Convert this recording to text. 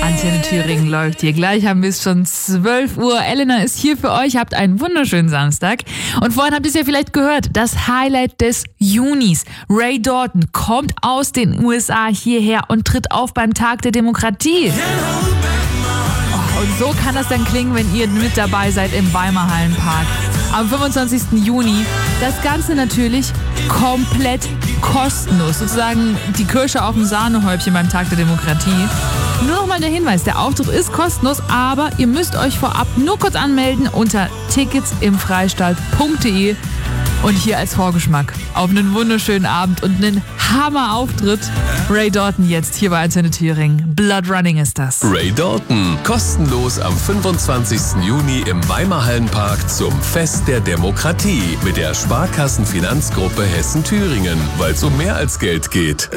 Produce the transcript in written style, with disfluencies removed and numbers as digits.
Antenne Thüringen läuft hier. Gleich haben wir es schon 12 Uhr. Elena ist hier für euch. Habt einen wunderschönen Samstag. Und vorhin habt ihr es ja vielleicht gehört. Das Highlight des Junis. Ray Dalton kommt aus den USA hierher und tritt auf beim Tag der Demokratie. Und so kann das dann klingen, wenn ihr mit dabei seid im Weimar Hallenpark. Am 25. Juni. Das Ganze natürlich komplett kostenlos. Sozusagen die Kirsche auf dem Sahnehäubchen beim Tag der Demokratie. Nur nochmal der Hinweis, der Auftritt ist kostenlos, aber ihr müsst euch vorab nur kurz anmelden unter ticketsimfreistaat.de. Und hier als Vorgeschmack auf einen wunderschönen Abend und einen Hammer-Auftritt. Ray Dalton jetzt hier bei Antenne Thüringen. Blood Running ist das. Ray Dalton, kostenlos am 25. Juni im Weimar Hallenpark zum Fest der Demokratie mit der Sparkassenfinanzgruppe Hessen-Thüringen, weil es um mehr als Geld geht.